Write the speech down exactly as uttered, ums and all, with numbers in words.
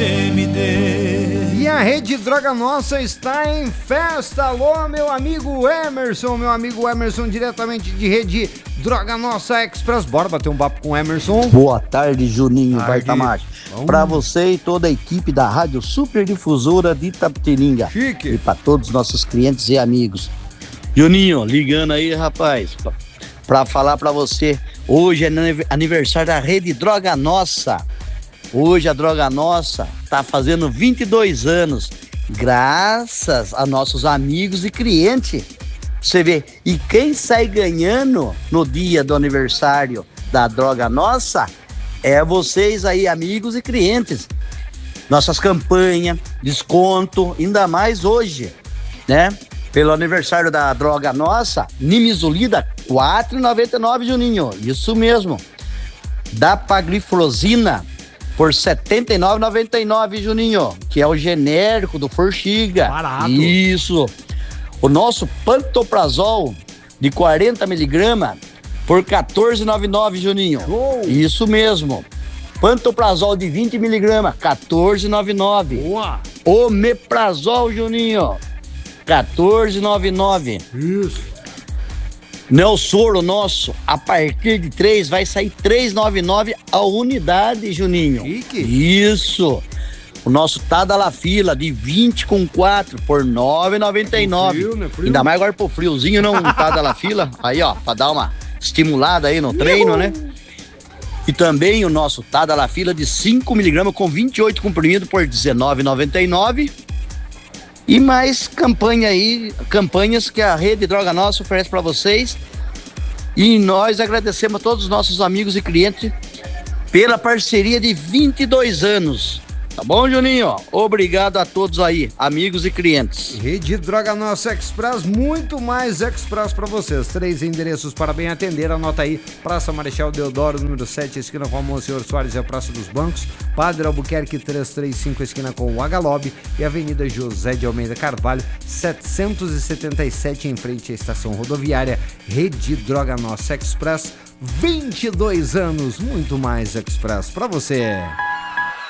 você me dê. E a Rede Droga Nossa está em festa. Alô, meu amigo Emerson, meu amigo Emerson, diretamente de Rede Droga Nossa Express. Bora bater um papo com o Emerson. Boa tarde, Juninho Bartamacho. Vamos. Para você e toda a equipe da Rádio Super Difusora de Itapetininga. Chique. E para todos os nossos clientes e amigos. Juninho, ligando aí, rapaz, para falar para você, hoje é aniversário da Rede Droga Nossa. Hoje a Droga Nossa tá fazendo vinte e dois anos, graças a nossos amigos e clientes. Você vê, e quem sai ganhando no dia do aniversário da Droga Nossa é vocês aí, amigos e clientes. Nossas campanhas, desconto, ainda mais hoje, né? Pelo aniversário da Droga Nossa, Nimesulida, quatro reais e noventa e nove centavos, Juninho. Isso mesmo. Da Pagliflozina, por setenta e nove reais e noventa e nove centavos, Juninho, que é o genérico do Forxiga. Barato. Isso. O nosso Pantoprazol de quarenta miligramas por quatorze reais e noventa e nove centavos, Juninho. Show. Isso mesmo. Pantoprazol de vinte miligramas, quatorze reais e noventa e nove centavos. Boa. Omeprazol, Juninho, quatorze reais e noventa e nove centavos. Isso. Neosoro nosso, a partir de três vai sair três reais e noventa e nove centavos a unidade, Juninho. Chique. Isso. O nosso Tadalafila de vinte com quatro por nove reais e noventa e nove centavos. Frio, né? Frio. Ainda mais agora pro friozinho, não um Tadalafila. Aí, ó, pra dar uma estimulada aí no treino, né? E também o nosso Tadalafila de cinco miligramas com vinte e oito comprimidos por dezenove reais e noventa e nove centavos. E mais campanha aí, campanhas que a Rede Droga Nossa oferece para vocês. E nós agradecemos a todos os nossos amigos e clientes pela parceria de vinte e dois anos. Tá bom, Juninho? Obrigado a todos aí, amigos e clientes. Rede Droga Nossa Express, muito mais Express para vocês. Três endereços para bem atender, anota aí: Praça Marechal Deodoro, número sete, esquina com a Monsenhor Soares e a Praça dos Bancos, Padre Albuquerque trezentos e trinta e cinco, esquina com o Agalob, e Avenida José de Almeida Carvalho, setecentos e setenta e sete, em frente à estação rodoviária. Rede Droga Nossa Express, vinte e dois anos, muito mais Express para você.